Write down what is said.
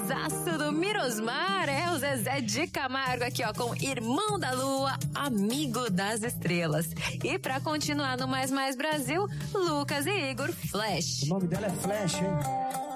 showzaço do Mirosmar, o Zezé de Camargo aqui, com Irmão da Lua, Amigo das Estrelas. E pra continuar no Mais Mais Brasil, Lucas e Igor, Flash. O nome dela é Flash, hein?